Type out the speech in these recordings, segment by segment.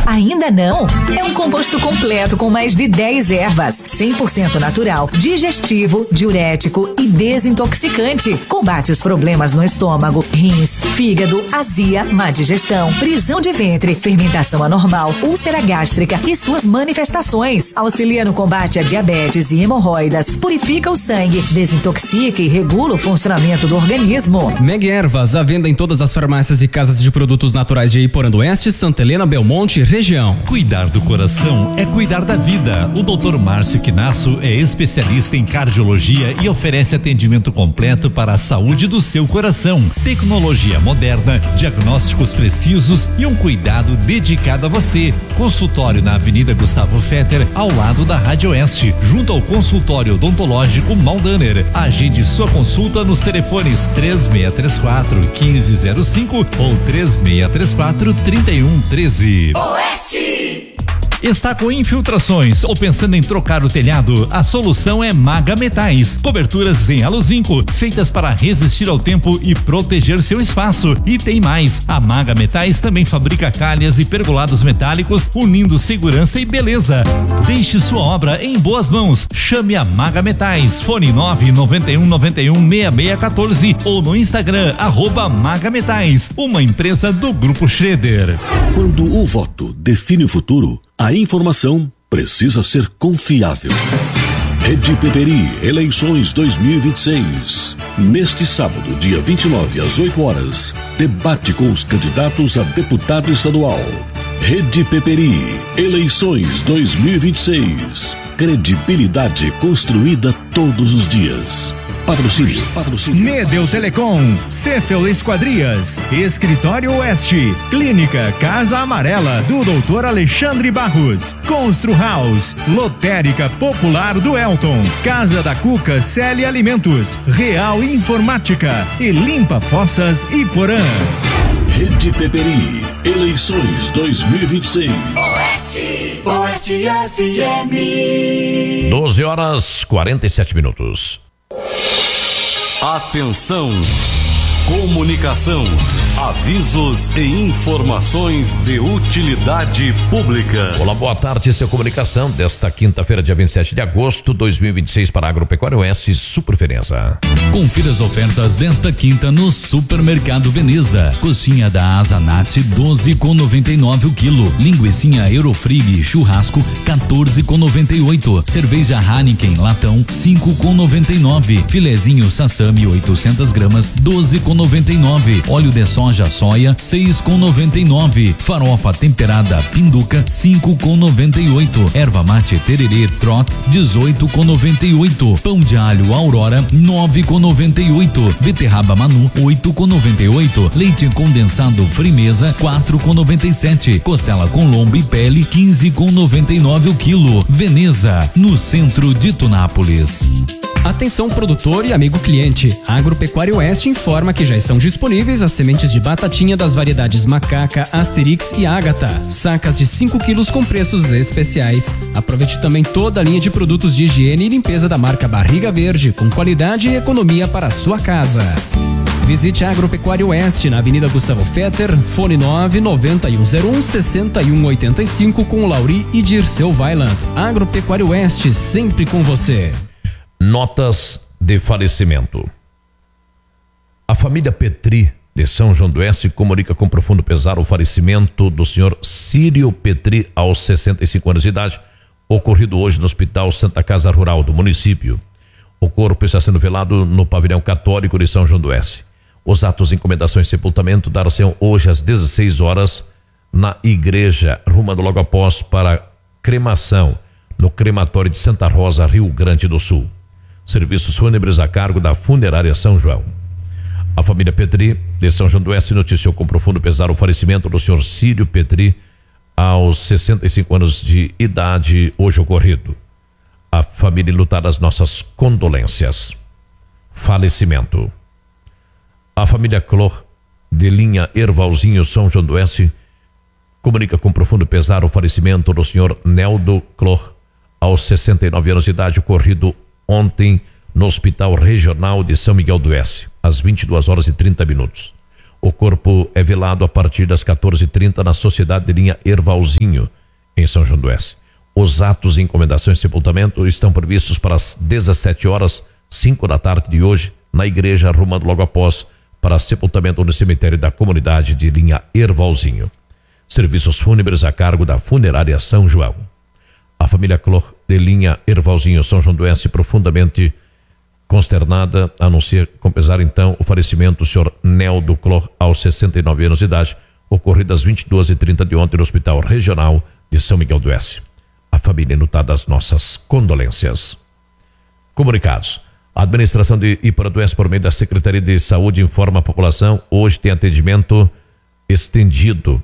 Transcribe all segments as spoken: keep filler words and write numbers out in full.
Ainda não? É um composto completo com mais de dez ervas, cem por cento natural, digestivo, diurético e desintoxicante. Combate os problemas no estômago, rins, fígado, azia, má digestão, prisão de ventre, fermentação anormal, úlcera gástrica e suas manifestações. Auxilia no combate a diabetes e hemorroidas, purifica o sangue, desintoxica e regula o funcionamento do organismo. Meg Ervas, à venda em todas as farmácias e casas de produtos naturais de Iporã do Oeste, Santa Helena, Belmonte, região. Cuidar do coração é cuidar da vida. O doutor Márcio Quinasso é especialista em cardiologia e oferece atendimento completo para a saúde do seu coração. Tecnologia moderna, diagnósticos precisos e um cuidado dedicado a você. Consultório na Avenida Gustavo Fetter, ao lado da Rádio Oeste, junto ao consultório odontológico Maldaner. Agende sua consulta nos telefones três seis três quatro, um cinco zero cinco ou três seis três quatro, três um um três. Oeste! Está com infiltrações ou pensando em trocar o telhado? A solução é Maga Metais. Coberturas em aluzinco, feitas para resistir ao tempo e proteger seu espaço. E tem mais, a Maga Metais também fabrica calhas e pergolados metálicos, unindo segurança e beleza. Deixe sua obra em boas mãos. Chame a Maga Metais. Fone nove nove um nove um seis seis um quatro ou no Instagram, arroba Maga Metais, uma empresa do Grupo Schroeder. Quando o voto define o futuro, a informação precisa ser confiável. Rede Peperi, eleições dois mil e vinte e seis. Neste sábado, dia vinte e nove, às oito horas, debate com os candidatos a deputado estadual. Rede Peperi, eleições dois mil e vinte e seis. Credibilidade construída todos os dias. Patrocínio, patrocínio. Medel Telecom, Cefel Esquadrias, Escritório Oeste, Clínica Casa Amarela do doutor Alexandre Barros, Constru House, Lotérica Popular do Elton, Casa da Cuca Celi Alimentos, Real Informática e Limpa Fossas Iporã. Rede Peperi, eleições dois mil e vinte e seis. Oeste, Oeste F M. doze horas quarenta e sete minutos. Atenção! Comunicação, avisos e informações de utilidade pública. Olá, boa tarde, seu comunicação desta quinta-feira, dia vinte e sete de agosto de dois mil e vinte e seis para a Agropecuária Oeste Superferência. Confira as ofertas desta quinta no Supermercado Veneza. Coxinha da Azanate doze com noventa e nove o quilo. Linguicinha Eurofrig churrasco quatorze com noventa e oito. Cerveja Heineken latão cinco com noventa e nove. Filezinho Sassami oitocentas gramas doze com noventa e nove. Óleo de soja soia seis com noventa e nove. Farofa temperada Pinduca cinco com noventa e oito. Erva mate Tererê Trots dezoito com noventa e oito. Pão de alho Aurora nove com noventa e oito. Beterraba Manu oito com noventa e oito. Leite condensado Frimeza quatro com noventa e sete. Costela com lombo e pele quinze com noventa e nove o quilo. Veneza, no centro de Tunápolis. Atenção produtor e amigo cliente, a Agropecuária Oeste informa que já estão disponíveis as sementes de batatinha das variedades Macaca, Asterix e Ágata, sacas de cinco quilos com preços especiais. Aproveite também toda a linha de produtos de higiene e limpeza da marca Barriga Verde, com qualidade e economia para a sua casa. Visite a Agropecuária Oeste na Avenida Gustavo Fetter, fone nove nove um zero um seis um oito cinco com Lauri e Dirceu Weiland. Agropecuária Oeste, sempre com você. Notas de falecimento. A família Petri de São João do Oeste comunica com profundo pesar o falecimento do senhor Círio Petri aos sessenta e cinco anos de idade, ocorrido hoje no Hospital Santa Casa Rural do município. O corpo está sendo velado no pavilhão católico de São João do Oeste. Os atos de encomendação e sepultamento dar-se hoje às dezesseis horas na igreja, rumando logo após para cremação no crematório de Santa Rosa, Rio Grande do Sul. Serviços fúnebres a cargo da Funerária São João. A família Petri de São João do Oeste noticiou com profundo pesar o falecimento do senhor Círio Petri aos sessenta e cinco anos de idade, hoje ocorrido. A família enlutada, as nossas condolências. Falecimento. A família Clor de linha Ervalzinho São João do Oeste comunica com profundo pesar o falecimento do senhor Neldo Clor aos sessenta e nove anos de idade, ocorrido ontem no Hospital Regional de São Miguel do Oeste, às vinte e duas horas e trinta minutos. O corpo é velado a partir das quatorze e trinta na Sociedade de Linha Ervalzinho, em São João do Oeste. Os atos de encomendação e sepultamento estão previstos para as dezessete horas, cinco da tarde de hoje, na igreja, arrumando logo após para sepultamento no cemitério da comunidade de Linha Ervalzinho. Serviços fúnebres a cargo da Funerária São João. A família Clor de Linha Ervalzinho, São João do Oeste, profundamente consternada, anuncia com pesar então o falecimento do senhor Neldo Clor, aos sessenta e nove anos de idade, ocorrido às vinte e duas e trinta de ontem no Hospital Regional de São Miguel do Oeste. A família enlutada, as nossas condolências. Comunicados. A administração de Ipara do Oeste, por meio da Secretaria de Saúde, informa a população, hoje tem atendimento estendido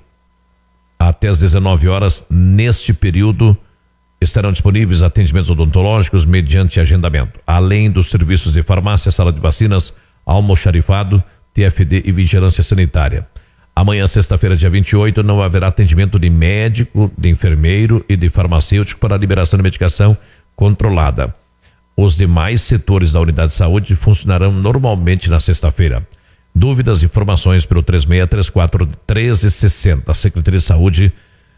até às dezenove horas. Neste período estarão disponíveis atendimentos odontológicos mediante agendamento, além dos serviços de farmácia, sala de vacinas, almoxarifado, T F D e vigilância sanitária. Amanhã, sexta-feira, dia vinte e oito, não haverá atendimento de médico, de enfermeiro e de farmacêutico para a liberação de medicação controlada. Os demais setores da unidade de saúde funcionarão normalmente na sexta-feira. Dúvidas, informações pelo três seis três quatro, um três seis zero. A Secretaria de Saúde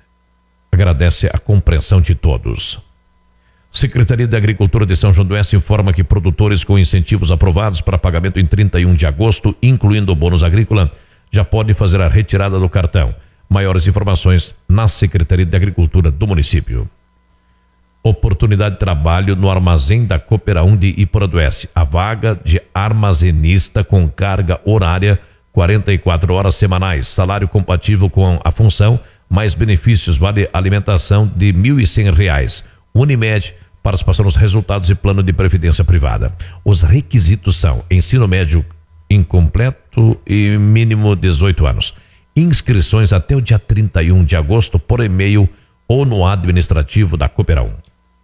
agradece a compreensão de todos. Secretaria de Agricultura de São João do Oeste informa que produtores com incentivos aprovados para pagamento em trinta e um de agosto, incluindo o bônus agrícola, já podem fazer a retirada do cartão. Maiores informações na Secretaria de Agricultura do município. Oportunidade de trabalho no armazém da Coopera um de Ipora do Oeste. A vaga de armazenista com carga horária quarenta e quatro horas semanais, salário compatível com a função, mais benefícios, vale alimentação de mil e cem reais. Unimed, participação nos resultados e plano de previdência privada. Os requisitos são ensino médio incompleto e mínimo dezoito anos. Inscrições até o dia trinta e um de agosto por e-mail ou no administrativo da Coopera um.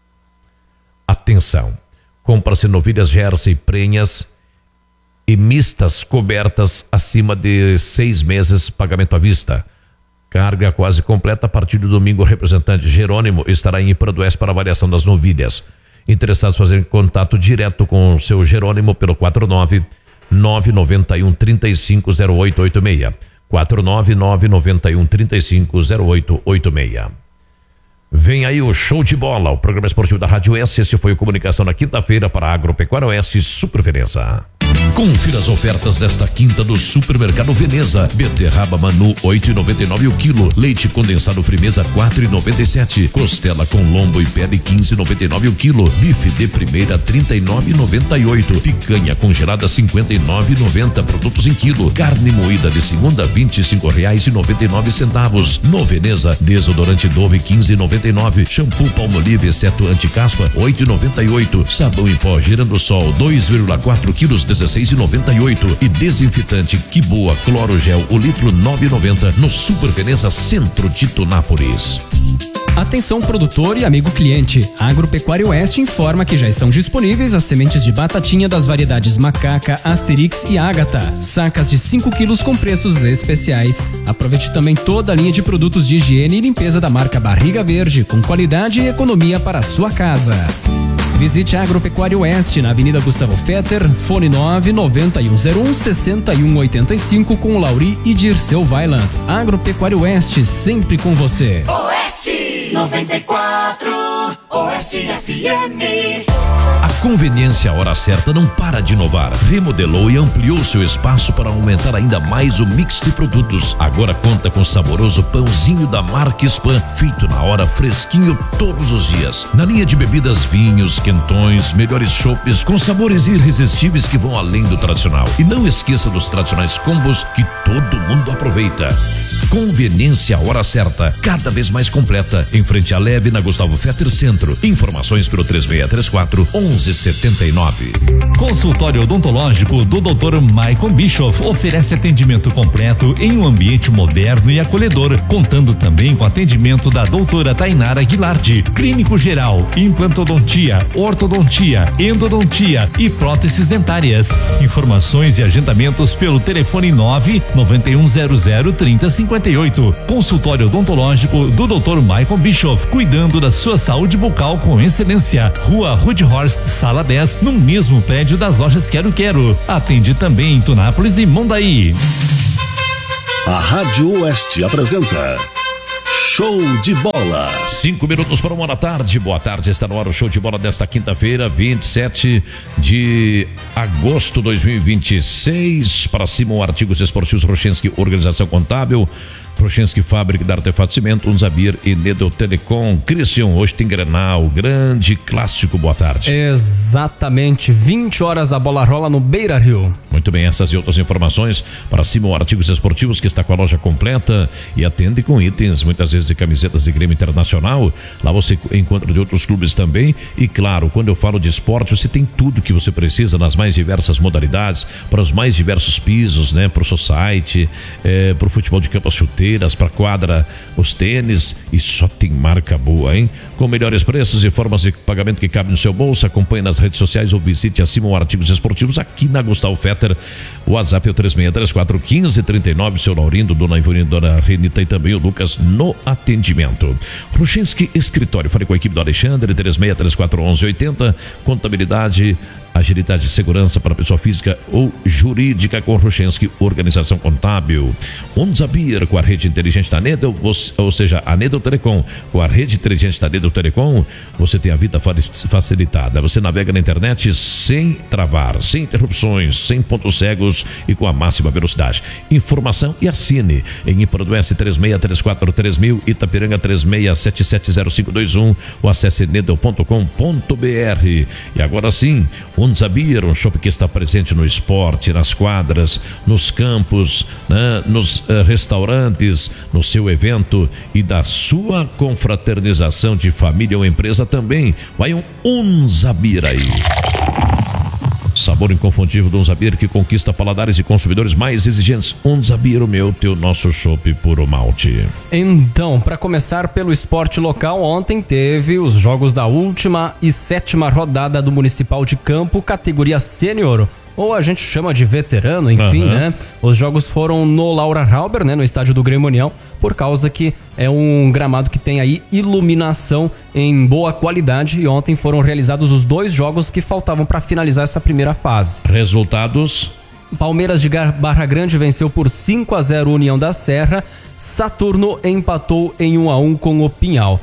Atenção, compra-se novilhas Jersey prenhas e mistas cobertas acima de seis meses, pagamento à vista. Carga quase completa a partir do domingo. O representante Jerônimo estará em Ipara do Oeste para avaliação das novilhas. Interessados fazerem contato direto com o seu Jerônimo pelo quatro nove nove nove um, três cinco zero oito oito seis. quatro nove nove nove um, três cinco zero oito oito seis. Vem aí o show de bola, o programa esportivo da Rádio Oeste. Esse foi o Comunicação na quinta-feira para a Agropecuária Oeste Super Veneza. Confira as ofertas desta quinta do Supermercado Veneza. Beterraba Manu oito e noventa e nove o quilo. Leite condensado Frimeza quatro e noventa e sete. Costela com lombo e pele quinze e noventa e nove o quilo. Bife de primeira trinta e nove e noventa e oito. Picanha congelada cinquenta e nove e noventa. Produtos em quilo. Carne moída de segunda vinte e cinco reais e noventa e nove centavos. No Veneza, desodorante Dove quinze e noventa e nove. Shampoo Palmolive exceto anticaspa oito e noventa e oito. Sabão em pó Girandosol dois vírgula quatro quilos dezesseis e noventa e oito. E desinfetante Que Boa Cloro Gel o litro nove e noventa no Super Veneza Centro de Tunápolis. Atenção produtor e amigo cliente, a Agropecuária Oeste informa que já estão disponíveis as sementes de batatinha das variedades Macaca, Asterix e Ágata, sacas de cinco quilos com preços especiais. Aproveite também toda a linha de produtos de higiene e limpeza da marca Barriga Verde, com qualidade e economia para a sua casa. Visite a Agropecuária Oeste na Avenida Gustavo Fetter, fone nove nove um zero um seis um oito cinco com o Lauri e Dirceu Vailand. Agropecuária Oeste, sempre com você. Oeste noventa e quatro, Oeste F M. A conveniência à hora certa não para de inovar. Remodelou e ampliou seu espaço para aumentar ainda mais o mix de produtos. Agora conta com saboroso pãozinho da marca Spam, feito na hora, fresquinho todos os dias. Na linha de bebidas, vinhos, quentões, melhores chopes com sabores irresistíveis que vão além do tradicional. E não esqueça dos tradicionais combos que todo mundo aproveita. Conveniência à hora certa, cada vez mais completa, em frente à Leve, na Gustavo Fetter Centro. Informações pelo três seis três quatro, um um sete nove. Consultório odontológico do doutor Michael Bischoff oferece atendimento completo em um ambiente moderno e acolhedor, contando também com atendimento da doutora Tainara Guilardi, clínico geral, implantodontia, ortodontia, endodontia e próteses dentárias. Informações e agendamentos pelo telefone nove nove um zero zero trinta cinquenta e oito. Consultório odontológico do doutor Michael Bischoff, cuidando da sua saúde bucal com excelência. Rua Rudhorst, sala dez, no mesmo prédio das lojas Quero Quero. Atende também em Tunápolis e Mondaí. A Rádio Oeste apresenta Show de Bola. Cinco minutos para uma da tarde. Boa tarde, está no ar o Show de Bola desta quinta-feira, vinte e sete de agosto de dois mil e vinte e seis. Para cima, Artigos Esportivos Rochenski, Organização Contábil, Rochenski Fábrica de Artefatos Cimento, Unzabir e Nedo Telecom. Christian, hoje tem Grenal, grande clássico, boa tarde. Exatamente, vinte horas a bola rola no Beira Rio. Muito bem, essas e outras informações para cima, Artigos Esportivos, que está com a loja completa e atende com itens, muitas vezes de camisetas de Grêmio Internacional. Lá você encontra de outros clubes também. E claro, quando eu falo de esporte, você tem tudo que você precisa nas mais diversas modalidades, para os mais diversos pisos, né? Para o society, é, para o futebol de campo, as chuteiras, para quadra, os tênis, e só tem marca boa, hein? Com melhores preços e formas de pagamento que cabem no seu bolso. Acompanhe nas redes sociais ou visite a Simon Artigos Esportivos aqui na Gustavo Fetter. O WhatsApp é o três seis três quatro um cinco três nove. Seu Laurindo, Dona Ivone, Dona Renita e também o Lucas no atendimento. Rochenski Escritório, falei com a equipe do Alexandre, três seis três quatro um um oito zero. Contabilidade, agilidade e segurança para pessoa física ou jurídica com Rochenski Organização Contábil. Unzabir, com a rede inteligente da Nedo, ou seja, a Nedo Telecom, com a rede inteligente da Nedo Telecom, você tem a vida facilitada. Você navega na internet sem travar, sem interrupções, sem pontos cegos e com a máxima velocidade. Informação e assine em Iparodoeste três seis três quatro três mil, Itapiranga três seis sete sete zero cinco dois um, ou acesse nedo ponto com ponto br. E agora sim, Unzabir, um shopping que está presente no esporte, nas quadras, nos campos, né, nos uh, restaurantes, no seu evento e da sua confraternização de família ou empresa também. Vai um Unzabir aí. Sabor inconfundível do Unzabir, que conquista paladares e consumidores mais exigentes. Unzabir, o meu, teu, nosso chopp puro malte. Então, para começar pelo esporte local, ontem teve os jogos da última e sétima rodada do Municipal de Campo, categoria sênior, ou a gente chama de veterano, enfim, uhum. né? Os jogos foram no Laura Halber, né? No estádio do Grêmio União, por causa que é um gramado que tem aí iluminação em boa qualidade, e ontem foram realizados os dois jogos que faltavam para finalizar essa primeira fase. Resultados: Palmeiras de Barra Grande venceu por cinco a zero União da Serra. Saturno empatou em um a um com o Pinhal.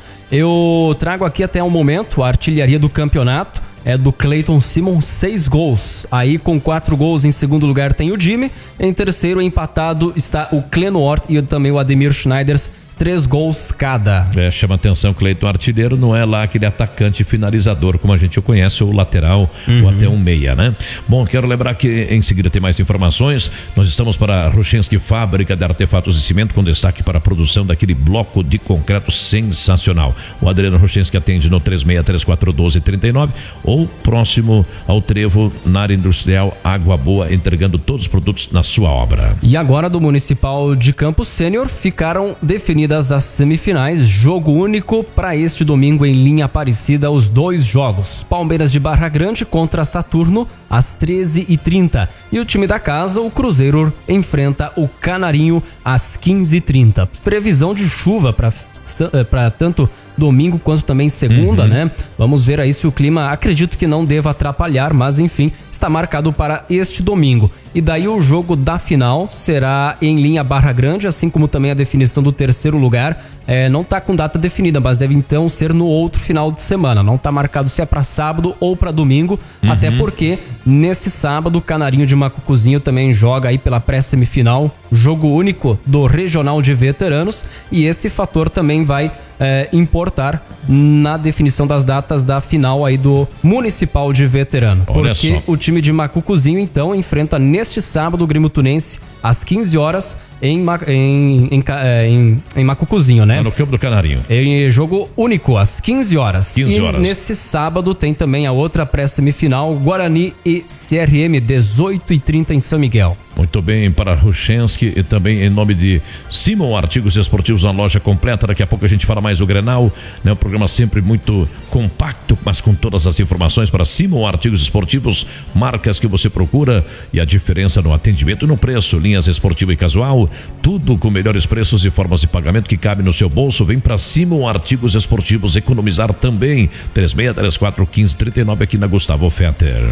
Eu trago aqui até o momento a artilharia do campeonato. É do Cleiton Simon, seis gols. Aí com quatro gols em segundo lugar tem o Jimmy. Em terceiro empatado está o Cleno Hort e também o Ademir Schneiders. Três gols cada. É, chama atenção, Cleiton artilheiro não é lá aquele atacante finalizador como a gente o conhece, ou lateral, uhum. ou até um meia, né? Bom, quero lembrar que em seguida tem mais informações. Nós estamos para a Rochenski Fábrica de Artefatos de Cimento, com destaque para a produção daquele bloco de concreto sensacional. O Adriano Rochenski atende no três seis três quatro um dois três nove, ou próximo ao Trevo, na área industrial Água Boa, entregando todos os produtos na sua obra. E agora do Municipal de Campo Sênior ficaram definidas as semifinais, jogo único para este domingo em linha Aparecida, os dois jogos. Palmeiras de Barra Grande contra Saturno às treze e trinta, e o time da casa, o Cruzeiro, enfrenta o Canarinho às quinze e trinta. Previsão de chuva para para tanto domingo quanto também segunda, uhum. né? Vamos ver aí se o clima, acredito que não deva atrapalhar, mas enfim, está marcado para este domingo. E daí o jogo da final será em linha Barra Grande, assim como também a definição do terceiro lugar. É, não está com data definida, mas deve então ser no outro final de semana. Não está marcado se é para sábado ou para domingo, uhum. até porque nesse sábado o Canarinho de Macucuzinho também joga aí pela pré-semifinal, jogo único do Regional de Veteranos, e esse fator também vai é, importar na definição das datas da final aí do Municipal de Veterano. Olha porque só. O time de Macucuzinho então enfrenta neste sábado o Grêmio Tunense às quinze horas em, em, em, em, em Macucuzinho, né? É no campo do Canarinho. Em jogo único às quinze horas. quinze horas. E nesse sábado tem também a outra pré-semifinal, Guarani e C R M, dezoito e trinta em São Miguel. Muito bem, para Rochenski e também em nome de Simon Artigos Esportivos, na loja completa. Daqui a pouco a gente fala mais do Grenal, né? Um programa sempre muito compacto, mas com todas as informações para Simon Artigos Esportivos, marcas que você procura e a diferença no atendimento e no preço. Linhas esportiva e casual, tudo com melhores preços e formas de pagamento que cabe no seu bolso. Vem para Simon Artigos Esportivos economizar também. três seis três quatro um cinco três nove aqui na Gustavo Fetter.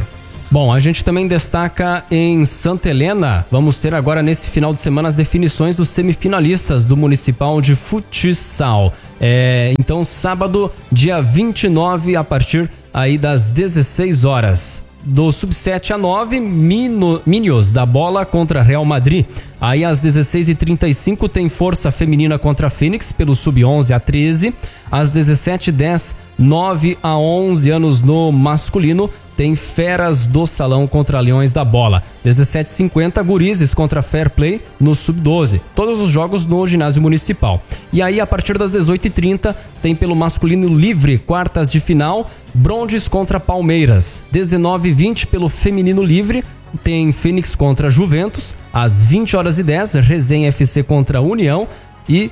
Bom, a gente também destaca em Santa Helena, vamos ter agora nesse final de semana as definições dos semifinalistas do Municipal de Futsal. É, então, sábado, dia vinte e nove, a partir aí das dezesseis horas. Do sub sete a nove, Mino, Minios da Bola contra Real Madrid. Aí às dezesseis e trinta e cinco tem Força Feminina contra Fênix pelo sub onze a treze. Às dezessete e dez, nove a onze anos no masculino, tem Feras do Salão contra Leões da Bola. dezessete e cinquenta, Gurizes contra Fair Play no sub doze. Todos os jogos no ginásio municipal. E aí, a partir das dezoito e trinta, tem pelo masculino livre, quartas de final, Brondes contra Palmeiras. dezenove e vinte pelo feminino livre, tem Fênix contra Juventus. Às vinte horas e dez, Resenha F C contra União. E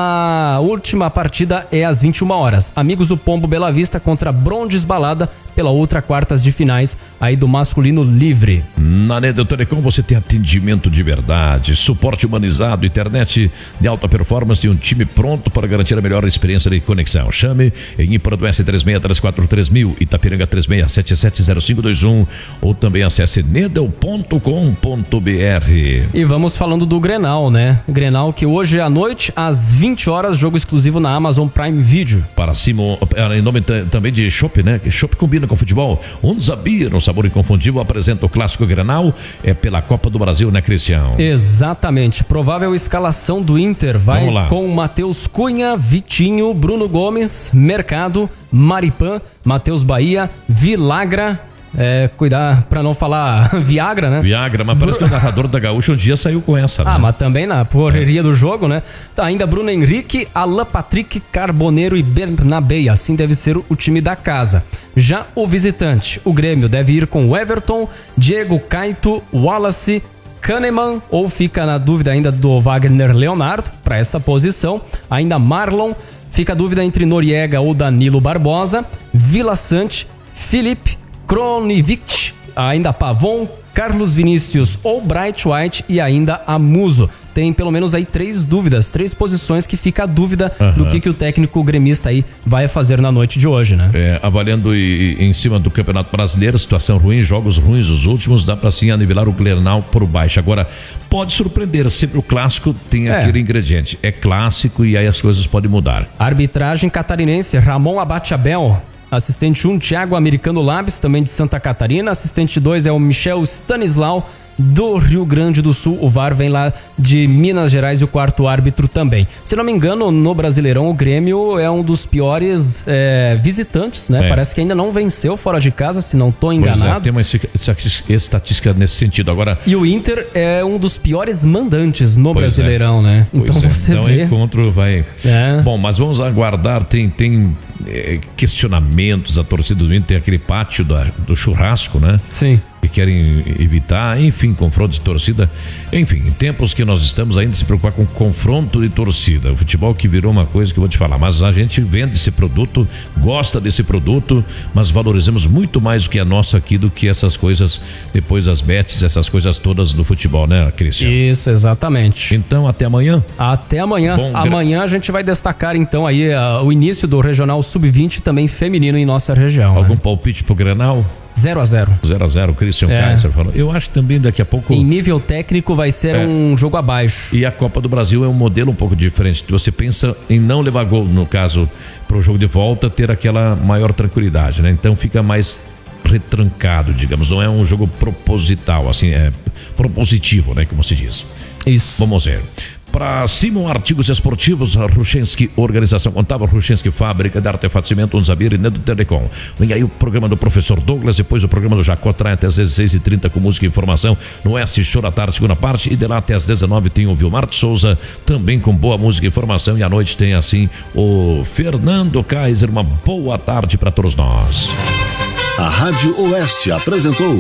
a última partida é às vinte e uma horas. Amigos do Pombo Bela Vista contra Brondes Balada pela outra quartas de finais aí do masculino livre. Na Neda Telecom você tem atendimento de verdade, suporte humanizado, internet de alta performance e um time pronto para garantir a melhor experiência de conexão. Chame em Impra do S três seis três quatro três mil, Itapiranga três seis sete sete zero cinco dois um ou também acesse nedel ponto com ponto b r. E vamos falando do Grenal, né? Grenal que hoje à noite às vinte horas, jogo exclusivo na Amazon Prime Video. Para cima, em nome também de Chopp, né? Chopp combina com futebol. Um Zabir, um sabor inconfundível, apresenta o clássico Grenal, é pela Copa do Brasil, né, Cristiano? Exatamente. Provável escalação do Inter vai com Matheus Cunha, Vitinho, Bruno Gomes, Mercado, Maripan, Matheus Bahia, Vilagra. É, cuidar pra não falar Viagra, né? Viagra, mas parece Bru... que o narrador da Gaúcha um dia saiu com essa, né? Ah, mas também na correria é. do jogo, né? Tá, ainda Bruno Henrique, Alan Patrick, Carboneiro e Bernabé. Assim deve ser o time da casa. Já o visitante, o Grêmio, deve ir com Everton, Diego Caito, Wallace, Kahneman, ou fica na dúvida ainda do Wagner Leonardo para essa posição. Ainda Marlon, fica a dúvida entre Noriega ou Danilo Barbosa, Vila Sante, Felipe, Kronivic, ainda Pavon, Carlos Vinícius ou Bright White e ainda Amuso. Tem pelo menos aí três dúvidas, três posições que fica a dúvida uhum. do que, que o técnico gremista aí vai fazer na noite de hoje, né? É, avaliando e, em cima do Campeonato Brasileiro, situação ruim, jogos ruins, os últimos, dá pra sim anivelar o Grenal por baixo. Agora, pode surpreender, sempre o clássico tem é. aquele ingrediente, é clássico e aí as coisas podem mudar. Arbitragem catarinense, Ramon Abate-Abel. Assistente um, Thiago Americano Labs, também de Santa Catarina. Assistente dois é o Michel Stanislau, do Rio Grande do Sul. O V A R vem lá de Minas Gerais e o quarto árbitro também. Se não me engano, no Brasileirão, o Grêmio é um dos piores é, visitantes, né? É. Parece que ainda não venceu fora de casa, se não tô enganado. Pois é, tem uma estatística nesse sentido. Agora... E o Inter é um dos piores mandantes no pois Brasileirão, é. né? Pois então é. você então, vê. Então o encontro vai... É. Bom, mas vamos aguardar, tem... tem... questionamentos, a torcida do Inter tem aquele pátio da, do churrasco, né? Sim. Que querem evitar, enfim, confronto de torcida. Enfim, em tempos que nós estamos ainda se preocupar com confronto de torcida. O futebol que virou uma coisa que eu vou te falar, mas a gente vende esse produto, gosta desse produto, mas valorizamos muito mais o que é nosso aqui do que essas coisas, depois das bets, essas coisas todas do futebol, né, Cristian? Isso, exatamente. Então, até amanhã. Até amanhã. Bom, amanhã a gente vai destacar, então, aí uh, o início do Regional sub vinte também feminino em nossa região. Algum né? palpite pro Grenal? zero a zero. zero a zero, Christian é. Kaiser falou. Eu acho que também daqui a pouco... Em nível técnico vai ser é. um jogo abaixo. E a Copa do Brasil é um modelo um pouco diferente. Você pensa em não levar gol, no caso, pro jogo de volta, ter aquela maior tranquilidade, né? Então fica mais retrancado, digamos. Não é um jogo proposital, assim, é propositivo, né? Como se diz. Isso. Vamos ver. Para Simon Artigos Esportivos, Ruchenski Organização Contábil, Ruchenski Fábrica de Artefato Cimento, Unzabir e Nedo Telecom. Vem aí o programa do professor Douglas, depois o programa do Jacó Trai até às dezesseis e trinta com música e informação. No Oeste, Show da Tarde, segunda parte, e de lá até às dezenove tem o Vilmar de Souza, também com boa música e informação. E à noite tem assim o Fernando Kaiser. Uma boa tarde para todos nós. A Rádio Oeste apresentou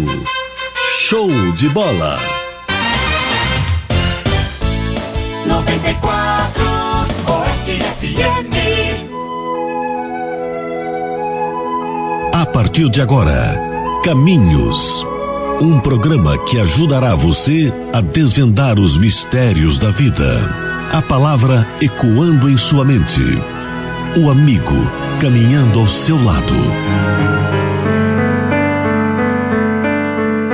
Show de Bola. noventa e quatro Oeste F M. A partir de agora, Caminhos. Um programa que ajudará você a desvendar os mistérios da vida. A palavra ecoando em sua mente. O amigo caminhando ao seu lado.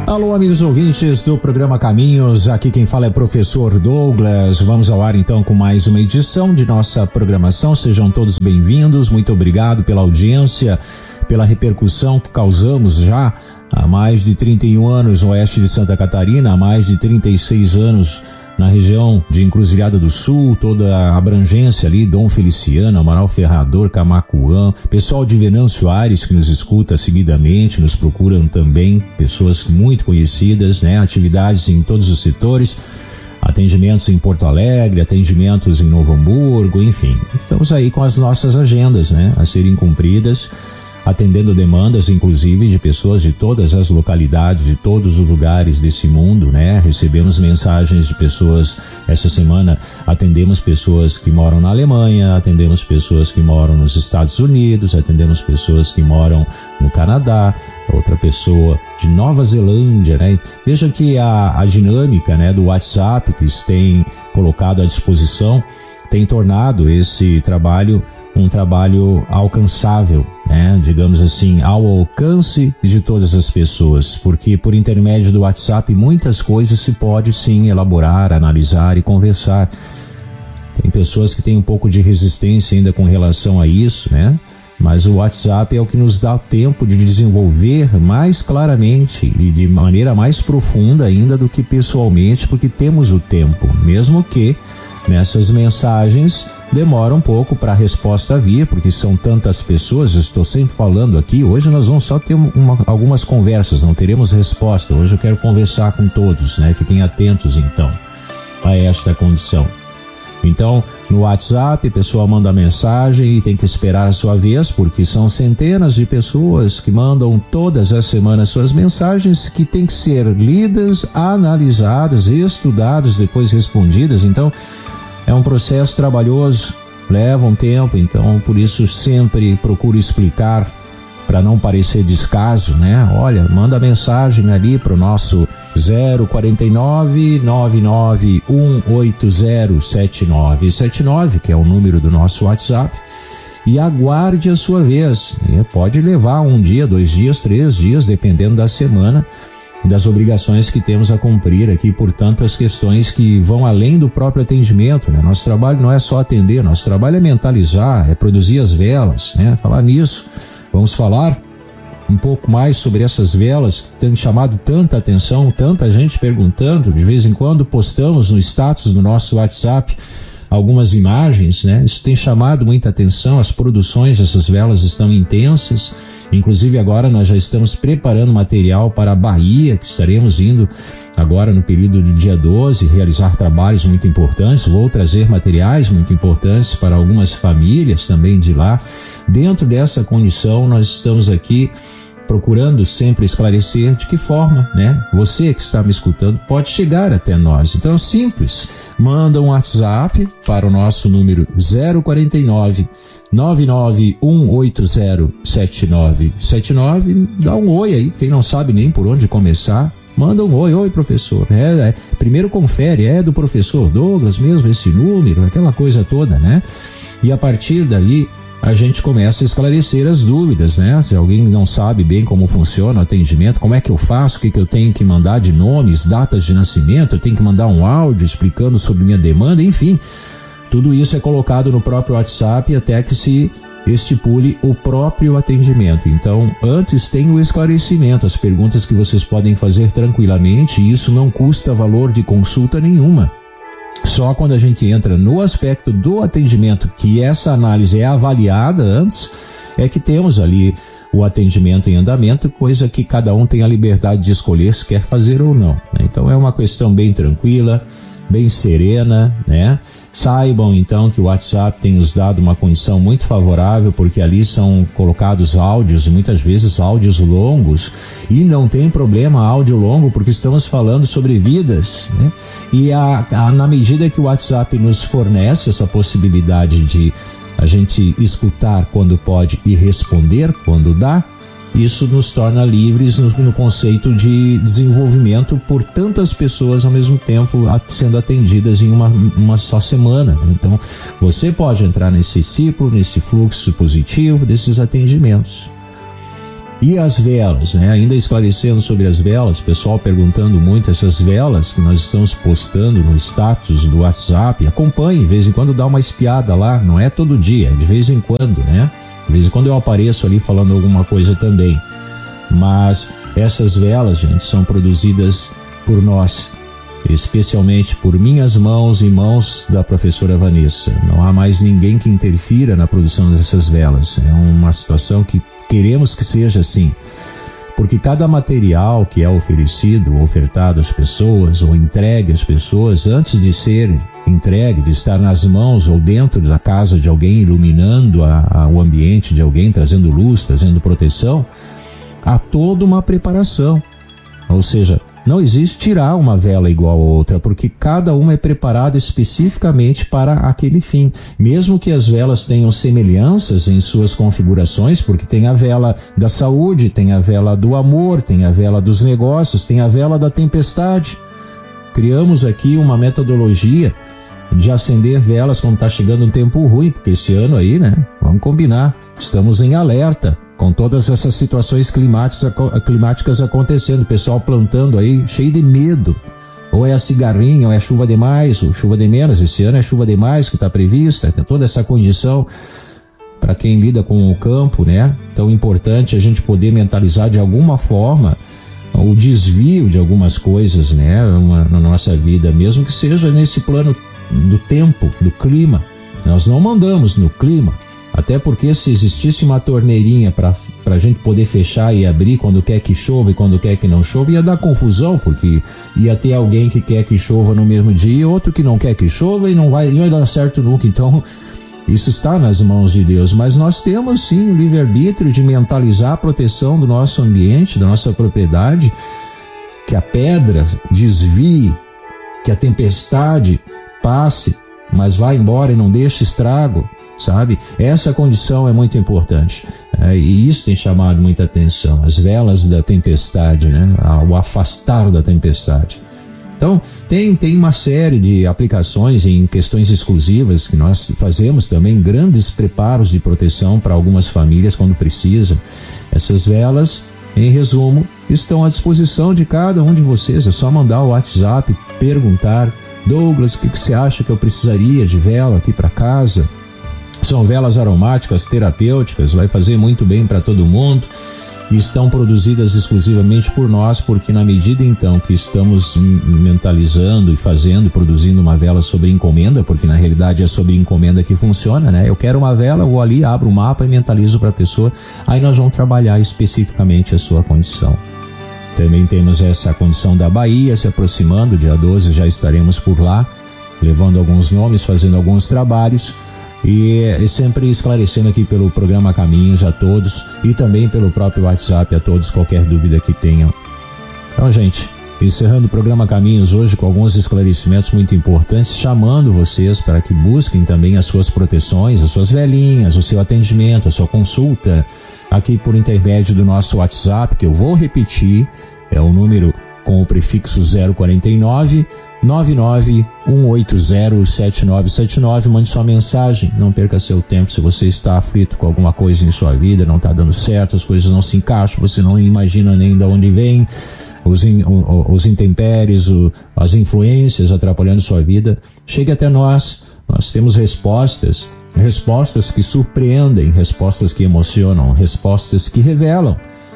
Alô, amigos ouvintes do programa Caminhos, aqui quem fala é professor Douglas. Vamos ao ar então com mais uma edição de nossa programação. Sejam todos bem-vindos, muito obrigado pela audiência, pela repercussão que causamos já há mais de trinta e um anos no oeste de Santa Catarina, há mais de trinta e seis anos na região de Encruzilhada do Sul, toda a abrangência ali, Dom Feliciano, Amaral Ferrador, Camacuã, pessoal de Venâncio Aires que nos escuta seguidamente, nos procuram também, pessoas muito conhecidas, né? Atividades em todos os setores, atendimentos em Porto Alegre, atendimentos em Novo Hamburgo, enfim, estamos aí com as nossas agendas, né? A serem cumpridas, atendendo demandas, inclusive, de pessoas de todas as localidades, de todos os lugares desse mundo, né? Recebemos mensagens de pessoas, essa semana atendemos pessoas que moram na Alemanha, atendemos pessoas que moram nos Estados Unidos, atendemos pessoas que moram no Canadá, outra pessoa de Nova Zelândia, né? Veja que a, a dinâmica, né, do WhatsApp que se tem colocado à disposição tem tornado esse trabalho um trabalho alcançável, né? Digamos assim, ao alcance de todas as pessoas, porque por intermédio do WhatsApp muitas coisas se pode sim elaborar, analisar e conversar. Tem pessoas que têm um pouco de resistência ainda com relação a isso, né? Mas o WhatsApp é o que nos dá tempo de desenvolver mais claramente e de maneira mais profunda ainda do que pessoalmente, porque temos o tempo, mesmo que nessas mensagens demora um pouco para a resposta vir, porque são tantas pessoas, eu estou sempre falando aqui, hoje nós vamos só ter uma, algumas conversas, não teremos resposta, hoje eu quero conversar com todos, né? Fiquem atentos então a esta condição. Então, no WhatsApp, a pessoa manda mensagem e tem que esperar a sua vez, porque são centenas de pessoas que mandam todas as semanas suas mensagens que têm que ser lidas, analisadas, estudadas, depois respondidas. Então, é um processo trabalhoso, leva um tempo, então por isso sempre procuro explicar para não parecer descaso, né? Olha, manda mensagem ali para o nosso zero quarenta e nove, nove nove um oito zero sete nove sete nove, que é o número do nosso WhatsApp, e aguarde a sua vez. Pode levar um dia, dois dias, três dias, dependendo da semana, das obrigações que temos a cumprir aqui por tantas questões que vão além do próprio atendimento, né? Nosso trabalho não é só atender, nosso trabalho é mentalizar, é produzir as velas, né? Falar nisso, vamos falar um pouco mais sobre essas velas que têm chamado tanta atenção, tanta gente perguntando, de vez em quando postamos no status do nosso WhatsApp algumas imagens, né? Isso tem chamado muita atenção, as produções dessas velas estão intensas, inclusive agora nós já estamos preparando material para a Bahia, que estaremos indo agora no período do dia doze, realizar trabalhos muito importantes, vou trazer materiais muito importantes para algumas famílias também de lá. Dentro dessa condição, nós estamos aqui procurando sempre esclarecer de que forma, né, você que está me escutando pode chegar até nós. Então, simples, manda um WhatsApp para o nosso número zero quarenta e nove, nove nove um oito zero sete nove sete nove, dá um oi aí, quem não sabe nem por onde começar, manda um oi, oi professor, é, é, primeiro confere, é do professor Douglas mesmo esse número, aquela coisa toda, né? E a partir daí a gente começa a esclarecer as dúvidas, né? Se alguém não sabe bem como funciona o atendimento, como é que eu faço, o que, que eu tenho que mandar de nomes, datas de nascimento, eu tenho que mandar um áudio explicando sobre minha demanda, enfim, tudo isso é colocado no próprio WhatsApp até que se estipule o próprio atendimento. Então, antes tem o esclarecimento, as perguntas que vocês podem fazer tranquilamente, e isso não custa valor de consulta nenhuma. Só quando a gente entra no aspecto do atendimento, que essa análise é avaliada antes, é que temos ali o atendimento em andamento, coisa que cada um tem a liberdade de escolher se quer fazer ou não, né? Então é uma questão bem tranquila, bem serena, né? Saibam então que o WhatsApp tem nos dado uma condição muito favorável, porque ali são colocados áudios, muitas vezes áudios longos, e não tem problema áudio longo, porque estamos falando sobre vidas, né? E a, a, na medida que o WhatsApp nos fornece essa possibilidade de a gente escutar quando pode e responder quando dá, isso nos torna livres no, no conceito de desenvolvimento por tantas pessoas ao mesmo tempo sendo atendidas em uma, uma só semana. Então, você pode entrar nesse ciclo, nesse fluxo positivo desses atendimentos. E as velas, né? Ainda esclarecendo sobre as velas, pessoal perguntando muito, essas velas que nós estamos postando no status do WhatsApp, acompanhe, de vez em quando dá uma espiada lá, não é todo dia, é de vez em quando, né? De vez em quando eu apareço ali falando alguma coisa também. Mas essas velas, gente, são produzidas por nós, especialmente por minhas mãos e mãos da professora Vanessa. Não há mais ninguém que interfira na produção dessas velas. É uma situação que queremos que seja assim, porque cada material que é oferecido, ofertado às pessoas ou entregue às pessoas, antes de ser entregue, de estar nas mãos ou dentro da casa de alguém, iluminando a, a, o ambiente de alguém, trazendo luz, trazendo proteção, há toda uma preparação. Ou seja, não existe tirar uma vela igual a outra, porque cada uma é preparada especificamente para aquele fim. Mesmo que as velas tenham semelhanças em suas configurações, porque tem a vela da saúde, tem a vela do amor, tem a vela dos negócios, tem a vela da tempestade. Criamos aqui uma metodologia de acender velas quando está chegando um tempo ruim, porque esse ano aí, né, vamos combinar, estamos em alerta com todas essas situações climáticas, climáticas acontecendo, o pessoal plantando aí cheio de medo, ou é a cigarrinha, ou é chuva demais, ou chuva de menos. Esse ano é chuva demais que está prevista, toda essa condição para quem lida com o campo, né? Então é importante a gente poder mentalizar de alguma forma o desvio de algumas coisas, né, uma, na nossa vida, mesmo que seja nesse plano do tempo, do clima. Nós não mandamos no clima, até porque se existisse uma torneirinha para a gente poder fechar e abrir quando quer que chova e quando quer que não chova, ia dar confusão, porque ia ter alguém que quer que chova no mesmo dia e outro que não quer que chova, e não vai, não vai dar certo nunca. Então isso está nas mãos de Deus, mas nós temos sim o livre-arbítrio de mentalizar a proteção do nosso ambiente, da nossa propriedade, que a pedra desvie, que a tempestade passe, mas vá embora e não deixe estrago, sabe? Essa condição é muito importante, é, e isso tem chamado muita atenção, as velas da tempestade, né? O afastar da tempestade. Então, tem, tem uma série de aplicações em questões exclusivas que nós fazemos também, grandes preparos de proteção para algumas famílias quando precisa. Essas velas, em resumo, estão à disposição de cada um de vocês. É só mandar o WhatsApp, perguntar: Douglas, o que, que você acha que eu precisaria de vela aqui para casa? São velas aromáticas, terapêuticas, vai fazer muito bem para todo mundo. E estão produzidas exclusivamente por nós, porque na medida então que estamos mentalizando e fazendo, produzindo uma vela sobre encomenda, porque na realidade é sobre encomenda que funciona, né? Eu quero uma vela, vou ali, abro o mapa e mentalizo para a pessoa, aí nós vamos trabalhar especificamente a sua condição. Também temos essa condição da Bahia se aproximando, dia doze já estaremos por lá, levando alguns nomes, fazendo alguns trabalhos. E, e sempre esclarecendo aqui pelo programa Caminhos a todos e também pelo próprio WhatsApp a todos, qualquer dúvida que tenham. Então, gente, encerrando o programa Caminhos hoje com alguns esclarecimentos muito importantes, chamando vocês para que busquem também as suas proteções, as suas velinhas, o seu atendimento, a sua consulta, aqui por intermédio do nosso WhatsApp, que eu vou repetir, é o número com o prefixo zero quarenta e nove, nove nove um oito zero sete nove sete nove. Mande sua mensagem, não perca seu tempo. Se você está aflito com alguma coisa em sua vida, não está dando certo, as coisas não se encaixam, você não imagina nem de onde vem os, in, os intempéries, o, as influências atrapalhando sua vida, chegue até nós. Nós temos respostas, respostas que surpreendem, respostas que emocionam, respostas que revelam.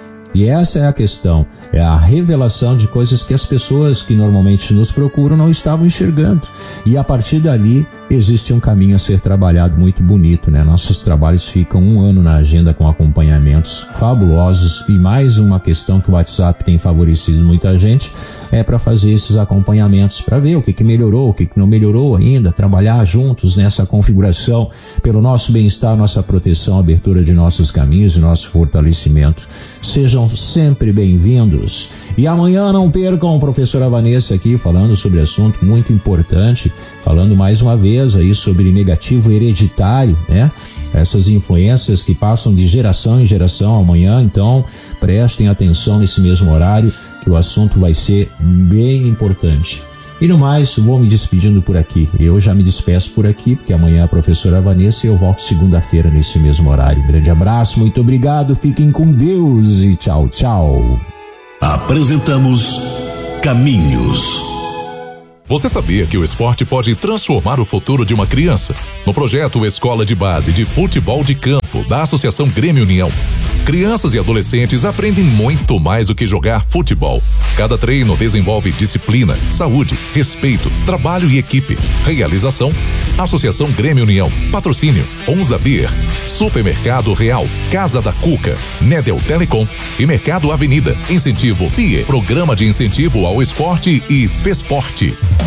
E essa é a questão, é a revelação de coisas que as pessoas que normalmente nos procuram não estavam enxergando. E a partir dali existe um caminho a ser trabalhado muito bonito, né? Nossos trabalhos ficam um ano na agenda com acompanhamentos fabulosos, e mais uma questão que o WhatsApp tem favorecido muita gente é para fazer esses acompanhamentos, para ver o que, que melhorou, o que, que não melhorou ainda, trabalhar juntos nessa configuração pelo nosso bem-estar, nossa proteção, abertura de nossos caminhos e nosso fortalecimento. Sejam sempre bem-vindos. E amanhã não percam a professora Vanessa aqui falando sobre assunto muito importante, falando mais uma vez aí sobre negativo hereditário, né? Essas influências que passam de geração em geração amanhã, então prestem atenção nesse mesmo horário que o assunto vai ser bem importante. E no mais, vou me despedindo por aqui. Eu já me despeço por aqui, porque amanhã a professora Vanessa e eu volto segunda-feira nesse mesmo horário. Grande abraço, muito obrigado, fiquem com Deus e tchau, tchau. Apresentamos Caminhos. Você sabia que o esporte pode transformar o futuro de uma criança? No projeto Escola de Base de Futebol de Campo da Associação Grêmio União, crianças e adolescentes aprendem muito mais do que jogar futebol. Cada treino desenvolve disciplina, saúde, respeito, trabalho e equipe. Realização: Associação Grêmio União. Patrocínio: Onza Beer, Supermercado Real, Casa da Cuca, Nedel Telecom e Mercado Avenida. Incentivo P I E, Programa de Incentivo ao Esporte e Fesporte.